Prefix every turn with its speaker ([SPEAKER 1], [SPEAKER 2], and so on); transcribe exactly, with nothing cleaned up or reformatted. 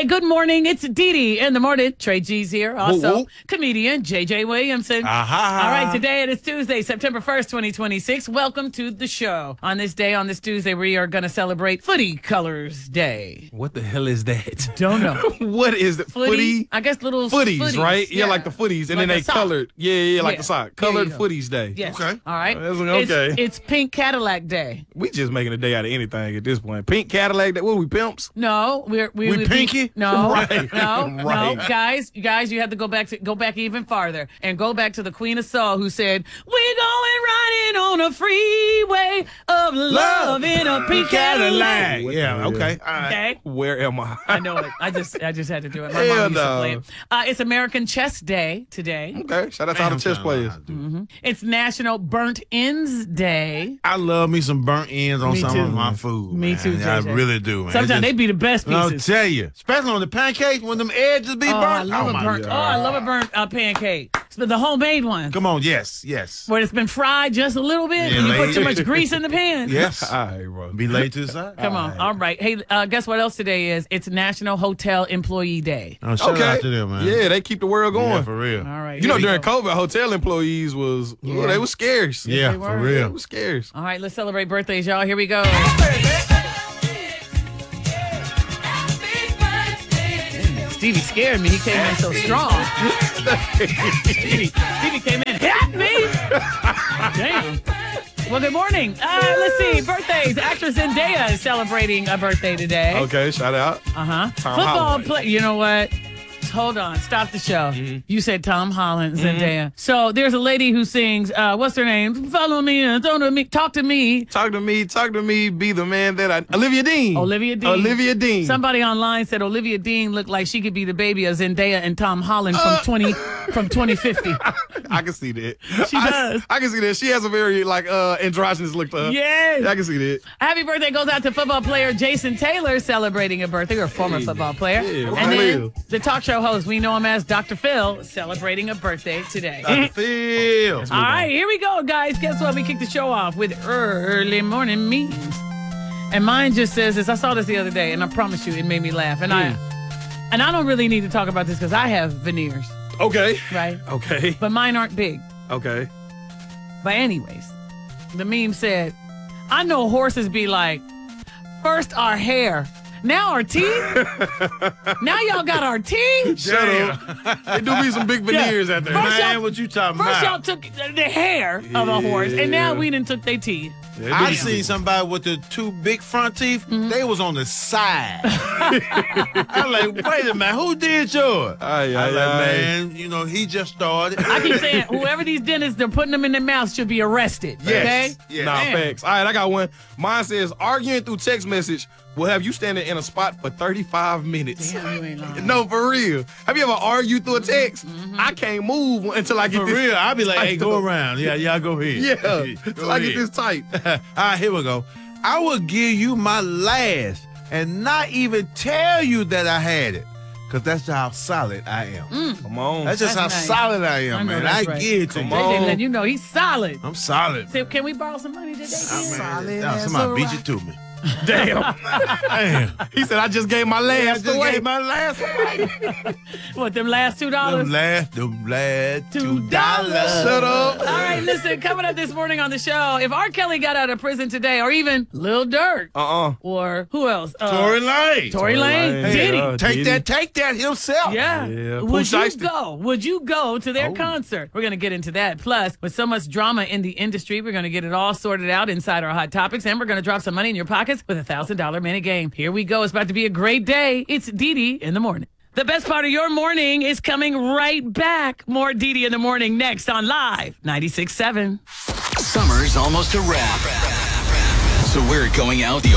[SPEAKER 1] right, good morning. It's Dee Dee in the morning. Trey G's here. Also,
[SPEAKER 2] Woo, woo.
[SPEAKER 1] comedian J J Williamson.
[SPEAKER 2] Aha.
[SPEAKER 1] All right, today it is Tuesday, September first, twenty twenty-six. Welcome to the show. On this day, on this Tuesday, we are going to celebrate Footy Colors Day.
[SPEAKER 2] What the hell is that?
[SPEAKER 1] Don't know.
[SPEAKER 2] What is it?
[SPEAKER 1] Footy?
[SPEAKER 2] Footy?
[SPEAKER 1] I guess little
[SPEAKER 2] Footies,
[SPEAKER 1] footies.
[SPEAKER 2] right? Yeah. like the footies. And
[SPEAKER 1] Like
[SPEAKER 2] then
[SPEAKER 1] a
[SPEAKER 2] they
[SPEAKER 1] sock.
[SPEAKER 2] colored. Yeah, yeah, like
[SPEAKER 1] Yeah.
[SPEAKER 2] the sock.
[SPEAKER 1] There
[SPEAKER 2] Colored
[SPEAKER 1] you go.
[SPEAKER 2] footies day.
[SPEAKER 1] Yes.
[SPEAKER 2] Okay.
[SPEAKER 1] All right.
[SPEAKER 2] That's okay.
[SPEAKER 1] It's, it's Pink Cadillac Day.
[SPEAKER 2] We just making a day out of anything at this point. Pink Cadillac day. What, we pimps?
[SPEAKER 1] No, we're we,
[SPEAKER 2] We
[SPEAKER 1] we-
[SPEAKER 2] pinky?
[SPEAKER 1] No,
[SPEAKER 2] Right.
[SPEAKER 1] no,
[SPEAKER 2] Right.
[SPEAKER 1] no, guys, you guys, you have to go back to go back even farther and go back to the Queen of Soul, who said, "We're going riding on a freeway of love in a pink Cadillac."
[SPEAKER 2] Yeah, okay. All right.
[SPEAKER 1] Okay.
[SPEAKER 2] Where am I?
[SPEAKER 1] I know it. I just I just had to do it. My
[SPEAKER 2] Hell
[SPEAKER 1] mom used to
[SPEAKER 2] no.
[SPEAKER 1] play it. Uh, it's American Chess Day today.
[SPEAKER 2] Okay. Shout out to all the chess players.
[SPEAKER 1] It's National Burnt Ends Day.
[SPEAKER 3] I love me some burnt ends on
[SPEAKER 1] Me
[SPEAKER 3] some
[SPEAKER 1] too.
[SPEAKER 3] of my food.
[SPEAKER 1] Me
[SPEAKER 3] man.
[SPEAKER 1] too,
[SPEAKER 3] I
[SPEAKER 1] J J.
[SPEAKER 3] really do, man.
[SPEAKER 1] Sometimes they
[SPEAKER 3] It's
[SPEAKER 1] be the best
[SPEAKER 3] just- I'll
[SPEAKER 1] pieces.
[SPEAKER 3] tell you, especially on the pancakes when them edges be
[SPEAKER 1] Oh,
[SPEAKER 3] burnt.
[SPEAKER 1] I love
[SPEAKER 3] oh
[SPEAKER 1] a
[SPEAKER 3] my
[SPEAKER 1] burnt.
[SPEAKER 3] God.
[SPEAKER 1] Oh, I love a burnt uh, pancake. It's the homemade one.
[SPEAKER 3] Come on, yes, yes,
[SPEAKER 1] Where it's been fried just a little bit
[SPEAKER 3] Yeah,
[SPEAKER 1] and you put
[SPEAKER 3] late.
[SPEAKER 1] too much grease in the pan.
[SPEAKER 3] yes.
[SPEAKER 2] All right, bro.
[SPEAKER 3] Be laid to the side.
[SPEAKER 1] Come on. All right. Hey, uh, guess what else today is? It's National Hotel Employee Day.
[SPEAKER 3] Oh, shout
[SPEAKER 2] Okay.
[SPEAKER 3] out to them, man.
[SPEAKER 2] Yeah, they keep the world going.
[SPEAKER 3] Yeah, for real.
[SPEAKER 1] All right.
[SPEAKER 2] You know,
[SPEAKER 1] here we
[SPEAKER 2] during
[SPEAKER 1] go.
[SPEAKER 2] COVID, hotel employees was, oh, they were scarce.
[SPEAKER 3] Yeah,
[SPEAKER 1] they were.
[SPEAKER 3] for
[SPEAKER 2] They
[SPEAKER 3] real.
[SPEAKER 2] were scarce.
[SPEAKER 1] All right, let's celebrate birthdays, y'all. Here we go. Stevie scared me. He came in so strong. Stevie, Stevie came in. Hit me! Damn. Well, good morning. Uh, let's see. Birthdays. Actress Zendaya is celebrating a birthday today.
[SPEAKER 2] Okay, shout out.
[SPEAKER 1] Uh-huh.
[SPEAKER 2] Tom
[SPEAKER 1] Football
[SPEAKER 2] Holland.
[SPEAKER 1] play. You know what? Hold on. Stop the show.
[SPEAKER 2] Mm-hmm.
[SPEAKER 1] You said Tom Holland, Zendaya. So there's a lady who sings, uh, what's her name? Follow me and don't to me. Talk to me.
[SPEAKER 2] Talk to me, talk to me, be the man that I... Olivia Dean.
[SPEAKER 1] Olivia Dean.
[SPEAKER 2] Olivia Dean.
[SPEAKER 1] Somebody online said Olivia Dean looked like she could be the baby of Zendaya and Tom Holland from
[SPEAKER 2] Uh.
[SPEAKER 1] twenty from twenty fifty.
[SPEAKER 2] I can see that.
[SPEAKER 1] She
[SPEAKER 2] I,
[SPEAKER 1] does.
[SPEAKER 2] I can see that. She has a very, like, uh, androgynous look to her.
[SPEAKER 1] Yes.
[SPEAKER 2] I can see that.
[SPEAKER 1] Happy birthday goes out to football player Jason Taylor celebrating a birthday, or former football player.
[SPEAKER 2] Yeah,
[SPEAKER 1] and then
[SPEAKER 2] Phil.
[SPEAKER 1] the talk show host, we know him as Doctor Phil, celebrating a birthday today.
[SPEAKER 3] Doctor Phil.
[SPEAKER 1] All right, here we go, guys. Guess what? We kick the show off with early morning memes. And mine just says this. I saw this the other day, and I promise you, it made me laugh. And I, and I don't really need to talk about this because I have veneers,
[SPEAKER 2] Okay.
[SPEAKER 1] right?
[SPEAKER 2] Okay.
[SPEAKER 1] But mine aren't big.
[SPEAKER 2] Okay.
[SPEAKER 1] But anyways, the meme said, "I know horses be like, first our hair, now our teeth. Now y'all got our teeth.
[SPEAKER 2] Shut up. They do be some big veneers out there.
[SPEAKER 1] First
[SPEAKER 3] Man,
[SPEAKER 1] y'all-
[SPEAKER 3] what you talking
[SPEAKER 1] First y'all
[SPEAKER 3] about?
[SPEAKER 1] took the hair of a horse, and now
[SPEAKER 2] Yeah.
[SPEAKER 1] we done took their teeth."
[SPEAKER 2] They do
[SPEAKER 3] I
[SPEAKER 2] be-
[SPEAKER 3] seen somebody with the two big front teeth.
[SPEAKER 1] Mm-hmm.
[SPEAKER 3] They was on the side. I'm like, wait a minute, who did yours?
[SPEAKER 2] Aye,
[SPEAKER 3] I
[SPEAKER 2] aye,
[SPEAKER 3] like,
[SPEAKER 2] aye.
[SPEAKER 3] man, you know, he just started.
[SPEAKER 1] I keep saying, whoever these dentists are putting them in their mouth should be arrested.
[SPEAKER 3] Yes.
[SPEAKER 1] Okay?
[SPEAKER 3] Yeah.
[SPEAKER 2] Nah,
[SPEAKER 1] Man.
[SPEAKER 2] facts. All right, I got one. Mine says, arguing through text message will have you standing in a spot for thirty-five minutes.
[SPEAKER 1] Damn, you ain't lying.
[SPEAKER 2] No, for real. Have you ever argued through a text? I can't move until I get
[SPEAKER 3] For
[SPEAKER 2] this.
[SPEAKER 3] real, I'll be like, hey, go
[SPEAKER 2] tight.
[SPEAKER 3] around. Yeah, yeah, go ahead.
[SPEAKER 2] Yeah,
[SPEAKER 3] Go
[SPEAKER 2] until I get
[SPEAKER 3] ahead.
[SPEAKER 2] this tight.
[SPEAKER 3] All right, here we go. I will give you my last and not even tell you that I had it. Because that's how solid I am.
[SPEAKER 2] Come on.
[SPEAKER 3] That's just
[SPEAKER 1] That's
[SPEAKER 3] how
[SPEAKER 1] nice.
[SPEAKER 3] solid I
[SPEAKER 1] I
[SPEAKER 3] am,
[SPEAKER 1] know
[SPEAKER 3] man.
[SPEAKER 1] that's
[SPEAKER 3] I
[SPEAKER 1] right.
[SPEAKER 3] give it to
[SPEAKER 2] Come
[SPEAKER 3] you.
[SPEAKER 2] on.
[SPEAKER 1] They letting you know he's solid.
[SPEAKER 3] I'm solid.
[SPEAKER 1] So can we borrow some money today?
[SPEAKER 3] Oh, man.
[SPEAKER 1] Solid
[SPEAKER 3] Now,
[SPEAKER 1] as
[SPEAKER 3] somebody
[SPEAKER 1] a
[SPEAKER 3] beat you
[SPEAKER 1] rock.
[SPEAKER 3] to me.
[SPEAKER 2] Damn.
[SPEAKER 3] Damn.
[SPEAKER 2] He said, I just gave my
[SPEAKER 3] I
[SPEAKER 2] last
[SPEAKER 3] just
[SPEAKER 2] away.
[SPEAKER 3] gave my last away.
[SPEAKER 1] What, them last two
[SPEAKER 3] Them
[SPEAKER 1] dollars?
[SPEAKER 3] last, them last
[SPEAKER 1] Two
[SPEAKER 3] two
[SPEAKER 1] dollars.
[SPEAKER 3] dollars.
[SPEAKER 2] Shut up.
[SPEAKER 1] All right, listen, coming up this morning on the show, if R. Kelly got out of prison today, or even Lil Durk,
[SPEAKER 2] Uh-uh.
[SPEAKER 1] or who else? Uh,
[SPEAKER 3] Tory Lane.
[SPEAKER 1] Tory Lane,
[SPEAKER 2] Lane.
[SPEAKER 1] Diddy.
[SPEAKER 2] Uh,
[SPEAKER 3] Take
[SPEAKER 2] Diddy.
[SPEAKER 3] that, take that himself.
[SPEAKER 1] Yeah.
[SPEAKER 2] Yeah.
[SPEAKER 1] Would
[SPEAKER 2] Pooh
[SPEAKER 1] you
[SPEAKER 2] Shiesty.
[SPEAKER 1] go? Would you go to their
[SPEAKER 2] Oh.
[SPEAKER 1] concert? We're going to get into that. Plus, with so much drama in the industry, we're going to get it all sorted out inside our Hot Topics, and we're going to drop some money in your pockets with a one thousand dollars minute game. Here we go. It's about to be a great day. It's Dee Dee in the morning. The best part of your morning is coming right back. More Dee Dee in the morning next on Live ninety-six point seven.
[SPEAKER 4] Summer's almost a wrap. So we're going out the